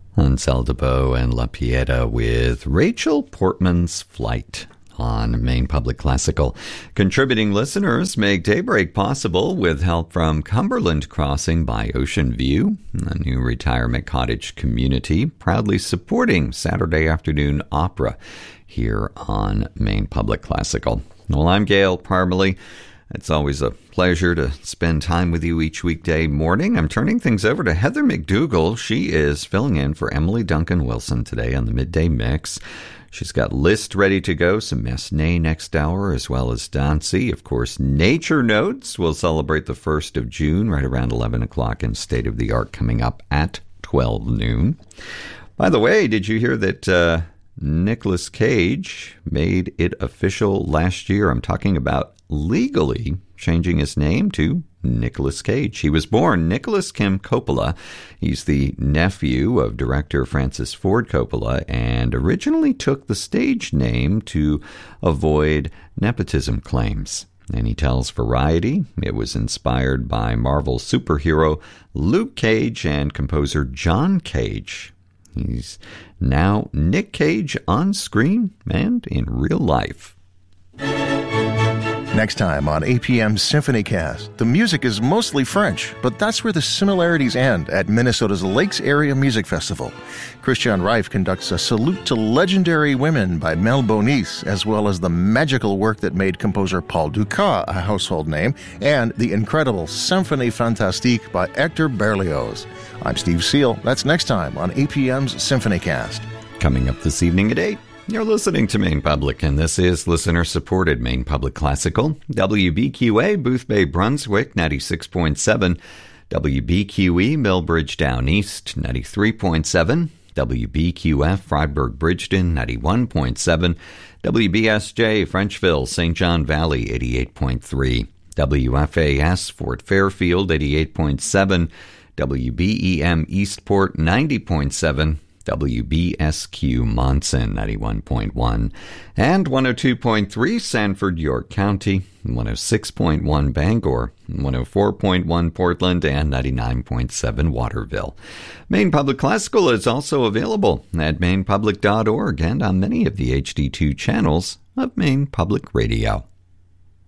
Ansel DeBow and La Pieta with Rachel Portman's Flight on Maine Public Classical. Contributing listeners make Daybreak possible with help from Cumberland Crossing by Ocean View, a new retirement cottage community proudly supporting Saturday afternoon opera here on Maine Public Classical. Well, I'm Gail Parmalee. It's always a pleasure to spend time with you each weekday morning. I'm turning things over to Heather McDougall. She is filling in for Emily Duncan Wilson today on the Midday Mix. She's got List ready to go, some Massenet next hour, as well as Dancy. Of course, Nature Notes will celebrate the 1st of June, right around 11 o'clock, and State of the Art coming up at 12 noon. By the way, did you hear that Nicolas Cage made it official last year? I'm talking about legally changing his name to Nicolas Cage. He was born Nicholas Kim Coppola. He's the nephew of director Francis Ford Coppola and originally took the stage name to avoid nepotism claims. And he tells Variety it was inspired by Marvel superhero Luke Cage and composer John Cage. He's now Nick Cage on screen and in real life. Next time on APM's SymphonyCast, the music is mostly French, but that's where the similarities end at Minnesota's Lakes Area Music Festival. Christian Reif conducts a salute to legendary women by Mel Bonis, as well as the magical work that made composer Paul Dukas a household name, and the incredible Symphonie Fantastique by Hector Berlioz. I'm Steve Seal. That's next time on APM's SymphonyCast. Coming up this evening at 8. You're listening to Maine Public, and this is listener-supported Maine Public Classical. WBQA, Booth Bay, Brunswick, 96.7. WBQE, Millbridge Down East, 93.7. WBQF, Freiburg Bridgeton, 91.7. WBSJ, Frenchville, St. John Valley, 88.3. WFAS, Fort Fairfield, 88.7. WBEM, Eastport, 90.7. WBSQ Monson 91.1 and 102.3 Sanford, York County, 106.1 Bangor, 104.1 Portland, and 99.7 Waterville. Maine Public Classical is also available at mainepublic.org and on many of the HD2 channels of Maine Public Radio.